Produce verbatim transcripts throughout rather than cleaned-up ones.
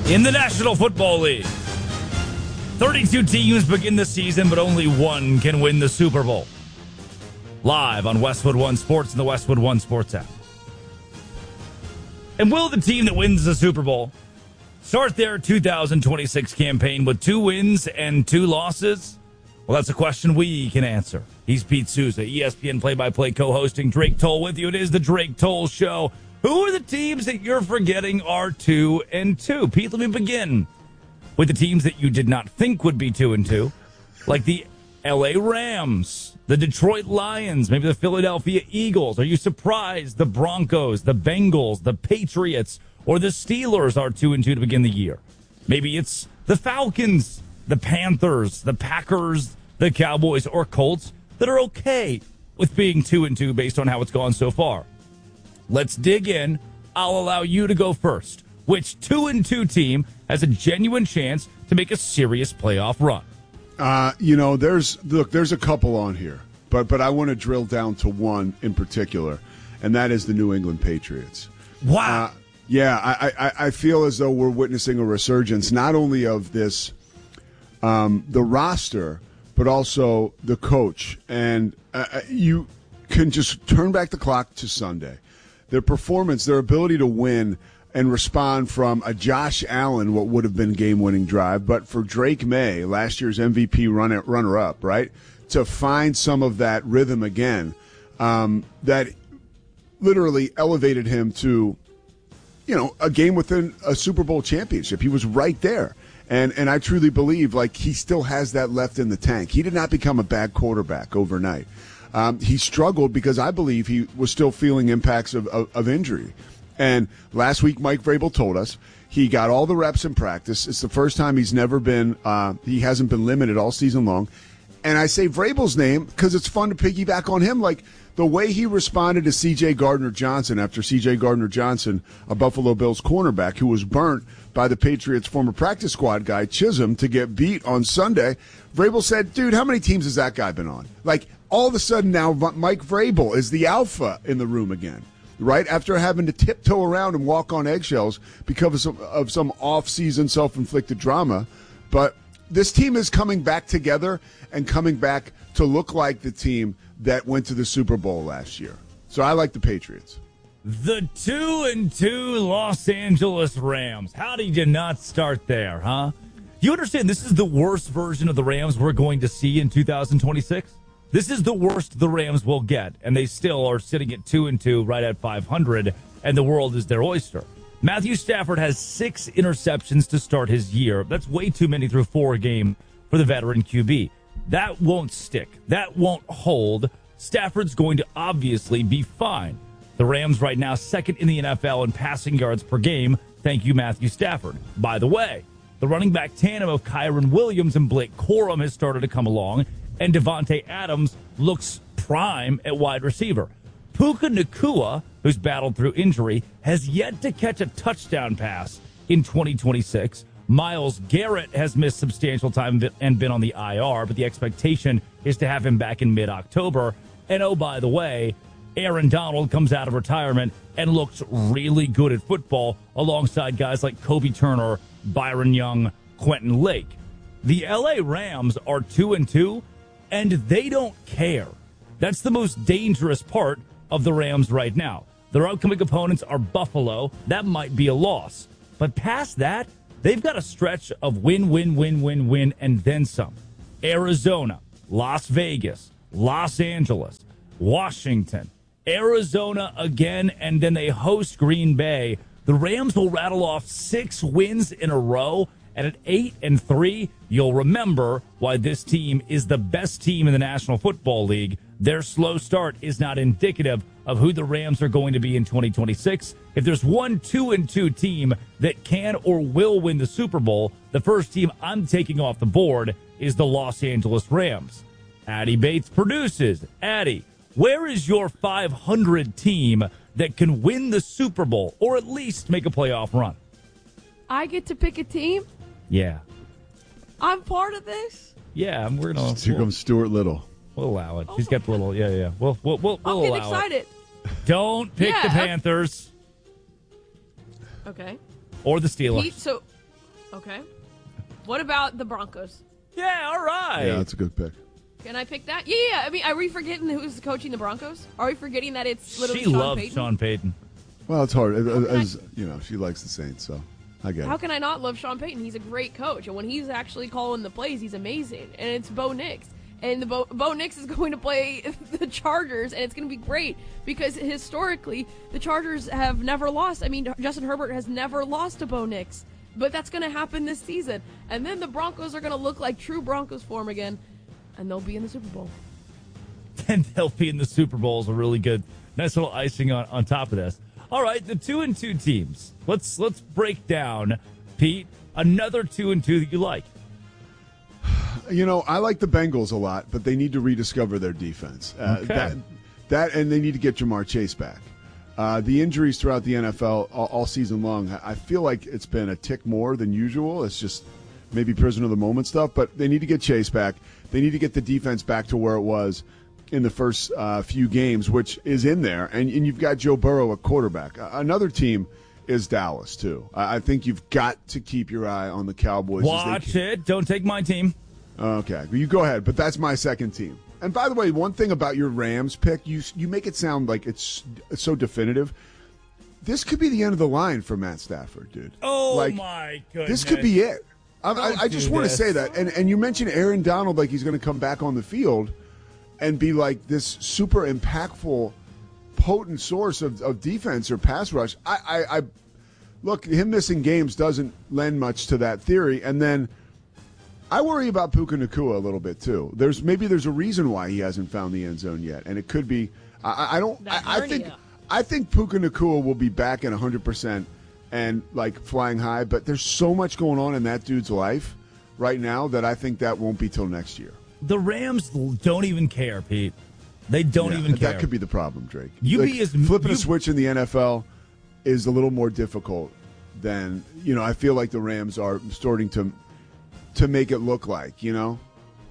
In the National Football League, thirty-two teams begin the season, but only one can win the Super Bowl. Live on Westwood One Sports and the Westwood One Sports app. And will the team that wins the Super Bowl start their two thousand twenty-six campaign with two wins and two losses? Well, that's a question we can answer. He's Pete Souza, E S P N play-by-play co-hosting. Drake Toll with you. It is the Drake Toll Show. Who are the teams that you're forgetting are two and two? Pete, let me begin with the teams that you did not think would be two and two, like the L A Rams, the Detroit Lions, maybe the Philadelphia Eagles. Are you surprised the Broncos, the Bengals, the Patriots, or the Steelers are two and two to begin the year? Maybe it's the Falcons, the Panthers, the Packers, the Cowboys, or Colts that are okay with being two and two based on how it's gone so far. Let's dig in. I'll allow you to go first. Which two and two team has a genuine chance to make a serious playoff run? Uh, you know, there's look, there's a couple on here, but but I want to drill down to one in particular, and that is the New England Patriots. Wow. Uh, yeah, I, I I feel as though we're witnessing a resurgence not only of this, um, the roster, but also the coach, and uh, you can just turn back the clock to Sunday. Their performance, their ability to win and respond from a Josh Allen, what would have been game-winning drive, but for Drake May, last year's M V P runner, runner-up, right, to find some of that rhythm again, um, that literally elevated him to, you know, a game within a Super Bowl championship. He was right there. And and I truly believe, like, he still has that left in the tank. He did not become a bad quarterback overnight. Um, he struggled because I believe he was still feeling impacts of, of, of injury. And last week, Mike Vrabel told us he got all the reps in practice. It's the first time he's never been, uh, he hasn't been limited all season long. And I say Vrabel's name because it's fun to piggyback on him. Like the way he responded to C J Gardner-Johnson after C J Gardner-Johnson, a Buffalo Bills cornerback who was burnt by the Patriots' former practice squad guy, Chisholm, to get beat on Sunday. Vrabel said, dude, how many teams has that guy been on? Like, all of a sudden now Mike Vrabel is the alpha in the room again, right? After having to tiptoe around and walk on eggshells because of some, of some off-season self-inflicted drama. But this team is coming back together and coming back to look like the team that went to the Super Bowl last year. So I like the Patriots. The two and two Los Angeles Rams. How did you not start there, huh? You understand this is the worst version of the Rams we're going to see in two thousand twenty-six? This is the worst the Rams will get, and they still are sitting at two and two, right at five hundred, and the world is their oyster. Matthew Stafford has six interceptions to start his year. That's way too many through four games for the veteran Q B. That won't stick. That won't hold. Stafford's going to obviously be fine. The Rams right now second in the N F L in passing yards per game. Thank you, Matthew Stafford. By the way, the running back tandem of Kyron Williams and Blake Corum has started to come along, and Devontae Adams looks prime at wide receiver. Puka Nacua, who's battled through injury, has yet to catch a touchdown pass in twenty twenty-six. Myles Garrett has missed substantial time and been on the I R, but the expectation is to have him back in mid-October. And oh, by the way, Aaron Donald comes out of retirement and looks really good at football alongside guys like Kobe Turner, Byron Young, Quentin Lake. The L A Rams are two and two, and they don't care. That's the most dangerous part of the Rams right now. Their upcoming opponents are Buffalo. That might be a loss. But past that, they've got a stretch of win, win, win, win, win, and then some. Arizona, Las Vegas, Los Angeles, Washington, Arizona again, and then they host Green Bay. The Rams will rattle off six wins in a row, and at eight and three, you'll remember why this team is the best team in the National Football League. Their slow start is not indicative of who the Rams are going to be in twenty twenty-six. If there's one two and two team that can or will win the Super Bowl, the first team I'm taking off the board is the Los Angeles Rams. Addie Bates produces. Addie, where is your five hundred team that can win the Super Bowl or at least make a playoff run? I get to pick a team? Yeah. I'm part of this? Yeah, we're going to. Here comes Stuart Little. We'll allow it. He's got the little, yeah, yeah. We'll, we'll, we'll, we'll I'll get allow excited. It. Don't pick Yeah, the okay. Panthers Okay. or the Steelers. Pete, so Okay. What about the Broncos? Yeah, all right. Yeah, that's a good pick. Can I pick that? Yeah, yeah. I mean, are we forgetting who's coaching the Broncos? Are we forgetting that it's literally She Sean loves Payton? Sean Payton. Well, it's hard. As, I- as you know, she likes the Saints, so I get How it. can I not love Sean Payton? He's a great coach, and when he's actually calling the plays, he's amazing. And it's Bo Nix, and the Bo, Bo Nix is going to play the Chargers, and it's going to be great because historically the Chargers have never lost. I mean, Justin Herbert has never lost to Bo Nix, but that's going to happen this season. And then the Broncos are going to look like true Broncos form again, and they'll be in the Super Bowl. And they'll be in the Super Bowl is a really good, nice little icing on, on top of this. All right, the two and two teams. Let's let's break down, Pete, another two and two that you like. You know, I like the Bengals a lot, but they need to rediscover their defense. Uh, Okay. That, that, and they need to get Jamar Chase back. Uh, the injuries throughout the N F L all, all season long, I feel like it's been a tick more than usual. It's just maybe prisoner of the moment stuff, but they need to get Chase back. They need to get the defense back to where it was in the first uh, few games, which is in there, and, and you've got Joe Burrow at quarterback. Uh, another team is Dallas, too. I, I think you've got to keep your eye on the Cowboys. as they Watch can- it. Don't take my team. Okay, well, you go ahead, but that's my second team. And by the way, one thing about your Rams pick, you you make it sound like it's, it's so definitive. This could be the end of the line for Matt Stafford, dude. Oh, Like, my goodness. This could be it. I, I, Don't I just do want to this. say that. And, and you mentioned Aaron Donald like he's going to come back on the field and be like this super impactful, potent source of, of defense or pass rush. I, I, I look, him missing games doesn't lend much to that theory. And then I worry about Puka Nacua a little bit too. There's maybe there's a reason why he hasn't found the end zone yet, and it could be. I, I don't. That I, I think. hernia. I think Puka Nacua will be back at one hundred percent and like flying high. But there's so much going on in that dude's life right now that I think that won't be till next year. The Rams don't even care, Pete. They don't Yeah, even care. That could be the problem, Drake. You Like, be as- flipping you- a switch in the N F L is a little more difficult than you know. I feel like the Rams are starting to to make it look like you know.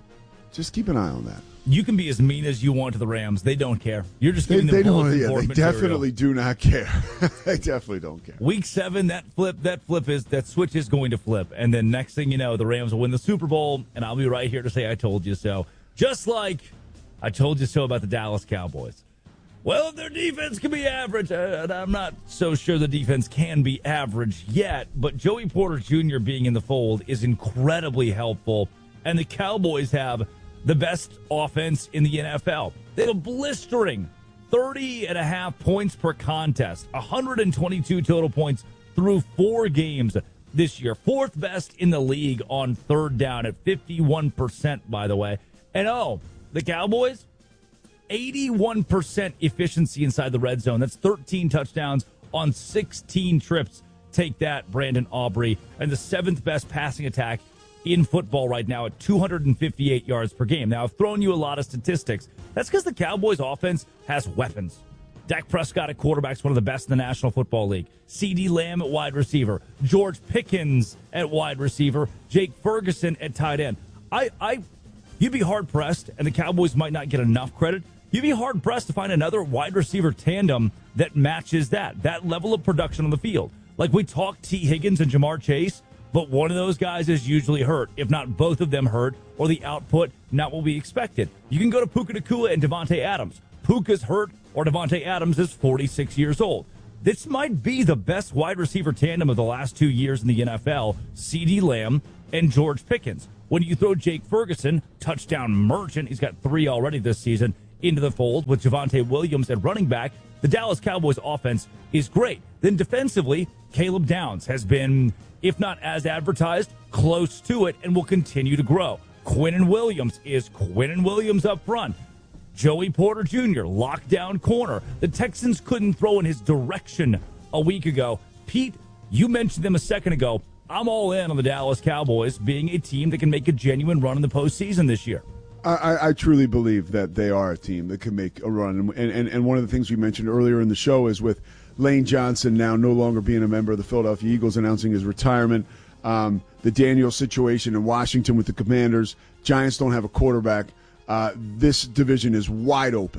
Just keep an eye on that. You can be as mean as you want to the Rams. They don't care. You're just They, giving they them don't. bulletin Yeah, board they material. definitely do not care. They definitely don't care. Week seven, that flip, that flip is that switch is going to flip, and then next thing you know, the Rams will win the Super Bowl, and I'll be right here to say I told you so. Just like I told you so about the Dallas Cowboys. Well, their defense can be average, uh, and I'm not so sure the defense can be average yet. But Joey Porter Junior being in the fold is incredibly helpful, and the Cowboys have the best offense in the N F L. They have a blistering thirty and a half points per contest, one hundred twenty-two total points through four games this year. Fourth best in the league on third down at fifty-one percent, by the way. And oh, the Cowboys, eighty-one percent efficiency inside the red zone. That's thirteen touchdowns on sixteen trips. Take that, Brandon Aubrey. And the seventh best passing attack in football right now at two hundred fifty-eight yards per game. Now, I've thrown you a lot of statistics. That's because the Cowboys offense has weapons. Dak Prescott at quarterback is one of the best in the National Football League. CeeDee Lamb at wide receiver. George Pickens at wide receiver. Jake Ferguson at tight end. I, I, you'd be hard-pressed, and the Cowboys might not get enough credit. You'd be hard-pressed to find another wide receiver tandem that matches that, that level of production on the field. Like we talked T. Higgins and Jamar Chase, but one of those guys is usually hurt, if not both of them hurt, or the output not what we expected. You can go to Puka Nacua and Devontae Adams. Puka's hurt, or Devontae Adams is forty-six years old. This might be the best wide receiver tandem of the last two years in the N F L, CeeDee Lamb and George Pickens. When you throw Jake Ferguson, touchdown merchant, he's got three already this season, into the fold with Javonte Williams at running back, the Dallas Cowboys offense is great. Then defensively, Caleb Downs has been, if not as advertised, close to it and will continue to grow. Quinnen Williams is Quinnen Williams up front. Joey Porter Junior, lockdown corner. The Texans couldn't throw in his direction a week ago. Pete, you mentioned them a second ago. I'm all in on the Dallas Cowboys being a team that can make a genuine run in the postseason this year. I, I truly believe that they are a team that can make a run. And, and, and one of the things we mentioned earlier in the show is with Lane Johnson now no longer being a member of the Philadelphia Eagles, announcing his retirement. Um, the Daniel situation in Washington with the Commanders. Giants don't have a quarterback. Uh, this division is wide open.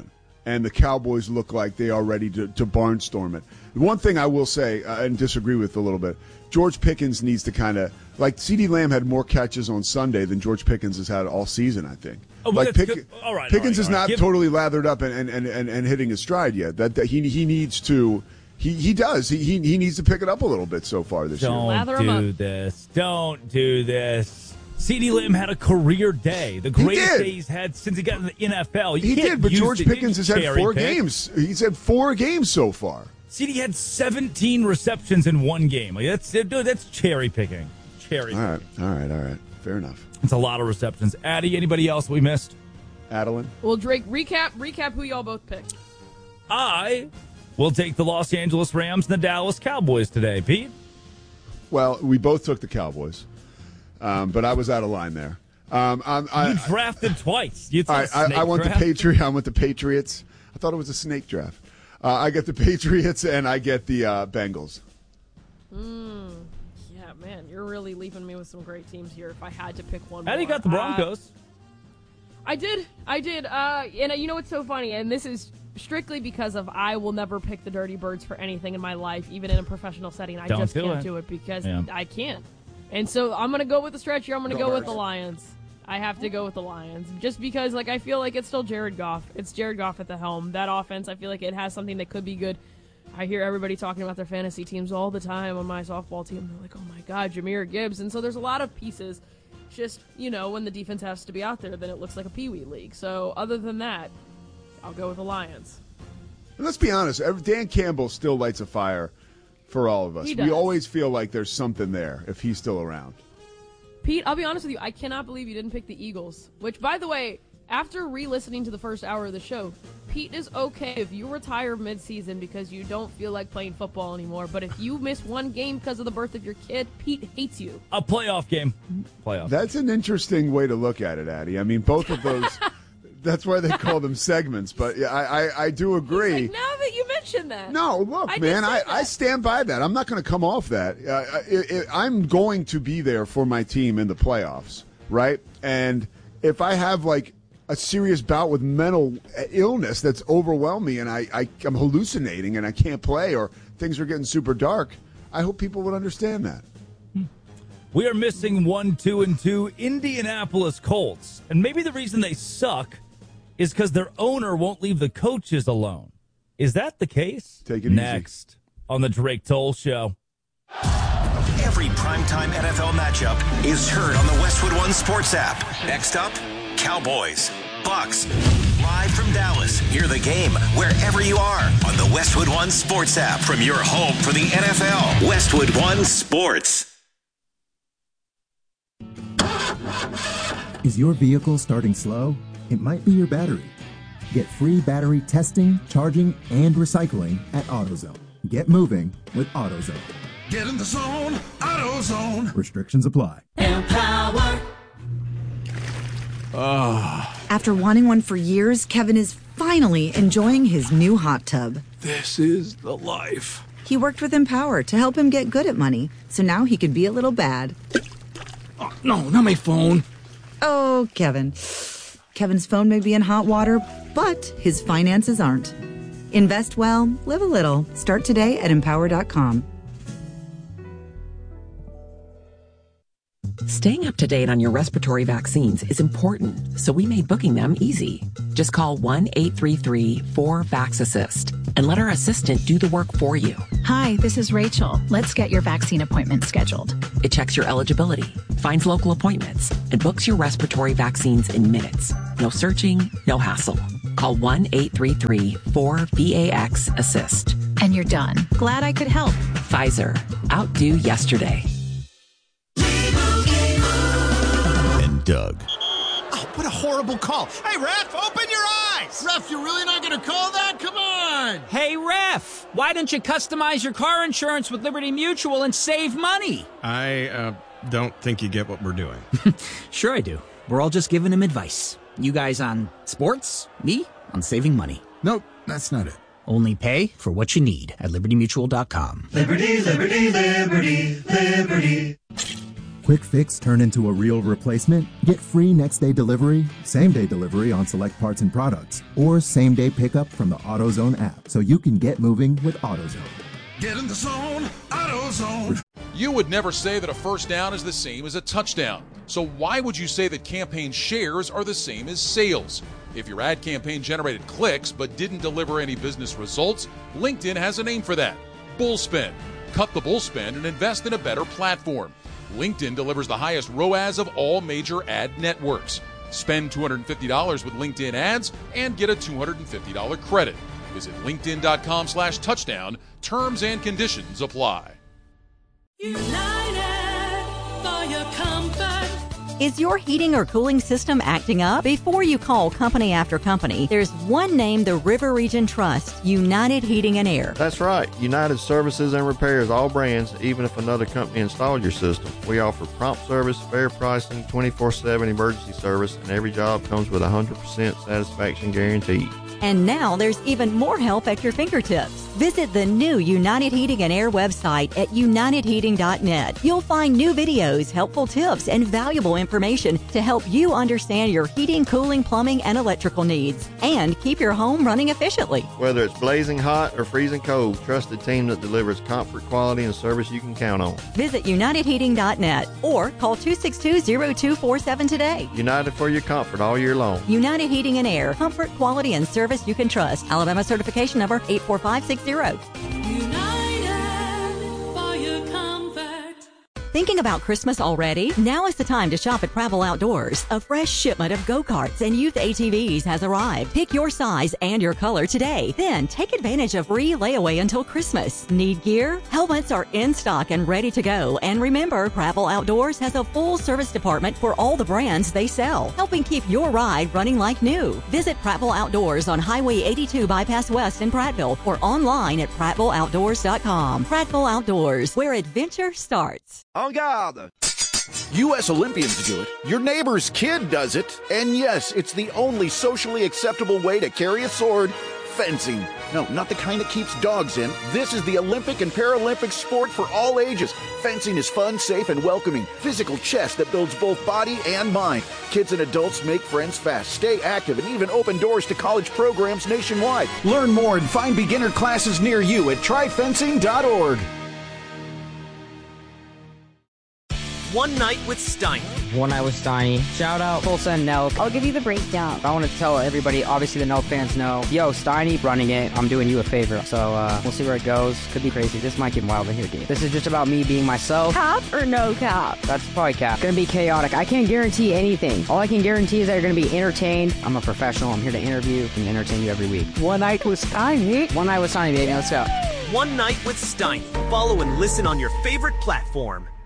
and the Cowboys look like they are ready to, to barnstorm it. One thing I will say, uh, and disagree with a little bit, George Pickens needs to kind of, like CeeDee Lamb had more catches on Sunday than George Pickens has had all season, I think. Oh, well, like Pick, all right, Pickens all right, is all right. not Give, totally lathered up and, and, and, and, and hitting his stride yet. That, that he he needs to, he, he does, he, he he needs to pick it up a little bit so far this don't year. Lather him do up. this. Don't do this. CeeDee Lamb had a career day, the greatest did. day he's had since he got in the N F L. You He can't did, but use George the- Pickens has had cherry four pick. games. He's had four games so far. CeeDee had seventeen receptions in one game. Like that's dude, that's cherry picking. Cherry. All right, all right, all right. Fair enough. It's a lot of receptions. Addie, anybody else we missed? Adeline? Well, Drake, recap recap who y'all both picked. I will take the Los Angeles Rams and the Dallas Cowboys today. Pete? Well, we both took the Cowboys, um, but I was out of line there. Um, I'm, I, You drafted twice. You I, I, I want draft? the Patriot. I want the Patriots. I thought it was a snake draft. Uh, I get the Patriots and I get the uh, Bengals. Mm, yeah, man, you're really leaving me with some great teams here. If I had to pick one, Addie more. got the Broncos. Uh, I did, I did. Uh, and uh, you know what's so funny? And this is strictly because of I will never pick the Dirty Birds for anything in my life, even in a professional setting. I Don't just do can't it. do it because Yeah. I can't. And so I'm gonna go with the stretch here. I'm gonna Go go with Birds. the Lions. I have to go with the Lions just because, like, I feel like it's still Jared Goff. It's Jared Goff at the helm. That offense, I feel like it has something that could be good. I hear everybody talking about their fantasy teams all the time on my softball team. They're like, oh my God, Jahmyr Gibbs. And so there's a lot of pieces. Just, you know, when the defense has to be out there, then it looks like a peewee league. So other than that, I'll go with the Lions. And let's be honest, every- Dan Campbell still lights a fire for all of us. He We does. always feel like there's something there if he's still around. Pete, I'll be honest with you. I cannot believe you didn't pick the Eagles. Which, by the way, after re-listening to the first hour of the show, Pete is okay if you retire mid-season because you don't feel like playing football anymore. But if you miss one game because of the birth of your kid, Pete hates you. A playoff game. Playoff. That's an interesting way to look at it, Addie. I mean, both of those, that's why they call them segments. But yeah, I, I, I do agree. Like, now that you mention that. No, look, I man, just I, said I that. stand by that. I'm not going to come off that. Uh, I, I, I'm going to be there for my team in the playoffs, right? And if I have, like, a serious bout with mental illness that's overwhelming me and I, I, I'm hallucinating and I can't play or things are getting super dark, I hope people would understand that. We are missing one, two, and two Indianapolis Colts. And maybe the reason they suck is because their owner won't leave the coaches alone. Is that the case? Take it easy. Next on the Drake Toll Show. Every primetime N F L matchup is heard on the Westwood One Sports app. Next up, Cowboys, Bucks. Live from Dallas, hear the game wherever you are on the Westwood One Sports app from your home for the N F L. Westwood One Sports. Is your vehicle starting slow? It might be your battery. Get free battery testing, charging, and recycling at AutoZone. Get moving with AutoZone. Get in the zone, AutoZone. Restrictions apply. Empower. After wanting one for years, Kevin is finally enjoying his new hot tub. This is the life. He worked with Empower to help him get good at money, so now he can be a little bad. Oh, no, not my phone. Oh, Kevin. Kevin's phone may be in hot water, but his finances aren't. Invest well, live a little. Start today at empower dot com. Staying up to date on your respiratory vaccines is important, so we made booking them easy. Just call one eight three three four VAX-ASSIST and let our assistant do the work for you. Hi, this is Rachel. Let's get your vaccine appointment scheduled. It checks your eligibility, finds local appointments, and books your respiratory vaccines in minutes. No searching, no hassle. Call one eight three three four VAX-ASSIST. And you're done. Glad I could help. Pfizer. Outdo yesterday. And Doug. Oh, what a horrible call. Hey, ref, open your eyes. Ref, you're really not going to call that? Come on. Hey, ref, why don't you customize your car insurance with Liberty Mutual and save money? I uh, don't think you get what we're doing. Sure I do. We're all just giving him advice. You guys on sports, me on saving money. Nope, that's not it. Only pay for what you need at liberty mutual dot com. Liberty, liberty, liberty, liberty. quick fix turn into a real replacement? Get free next-day delivery, same-day delivery on select parts and products, or same-day pickup from the AutoZone app so you can get moving with AutoZone. Get in the zone, AutoZone. You would never say that a first down is the same as a touchdown. So why would you say that campaign shares are the same as sales? If your ad campaign generated clicks but didn't deliver any business results, LinkedIn has a name for that. Bullspend. Cut the bullspend and invest in a better platform. LinkedIn delivers the highest R O A S of all major ad networks. Spend two hundred fifty dollars with LinkedIn ads and get a two hundred fifty dollars credit. Visit linkedin.com slash touchdown. Terms and conditions apply. United for your comfort. Is your heating or cooling system acting up? Before you call company after company, there's one name the River Region trusts, United Heating and Air. That's right. United services and repairs all brands, even if another company installed your system. We offer prompt service, fair pricing, twenty-four seven emergency service, and every job comes with a one hundred percent satisfaction guarantee. And now there's even more help at your fingertips. Visit the new United Heating and Air website at united heating dot net. You'll find new videos, helpful tips, and valuable information to help you understand your heating, cooling, plumbing, and electrical needs, and keep your home running efficiently. Whether it's blazing hot or freezing cold, trust the team that delivers comfort, quality, and service you can count on. Visit united heating dot net or call two six two, zero two four seven today. United for your comfort all year long. United Heating and Air, comfort, quality, and service you can trust. Alabama certification number eight four five six zero. Thinking about Christmas already? Now is the time to shop at Prattville Outdoors. A fresh shipment of go-karts and youth A T Vs has arrived. Pick your size and your color today. Then take advantage of free layaway until Christmas. Need gear? Helmets are in stock and ready to go. And remember, Prattville Outdoors has a full service department for all the brands they sell, helping keep your ride running like new. Visit Prattville Outdoors on Highway eighty-two Bypass West in Prattville or online at prattville outdoors dot com. Prattville Outdoors, where adventure starts. En garde! U S Olympians do it. Your neighbor's kid does it. And yes, it's the only socially acceptable way to carry a sword. Fencing. No, not the kind that keeps dogs in. This is the Olympic and Paralympic sport for all ages. Fencing is fun, safe, and welcoming. Physical chess that builds both body and mind. Kids and adults make friends fast, stay active, and even open doors to college programs nationwide. Learn more and find beginner classes near you at try fencing dot org. One Night with Steiny. One Night with Steiny. Shout out Tulsa and Nelk. I'll give you the breakdown. I want to tell everybody, obviously the Nelk fans know, yo, Steiny running it, I'm doing you a favor. So uh, we'll see where it goes. Could be crazy. This might get wild in here, dude. This is just about me being myself. Cap or no cap? That's probably cap. Gonna be chaotic. I can't guarantee anything. All I can guarantee is that you're gonna be entertained. I'm a professional. I'm here to interview and entertain you every week. One Night with Steiny. One Night with Steiny, baby. Let's go. One Night with Steiny. Follow and listen on your favorite platform.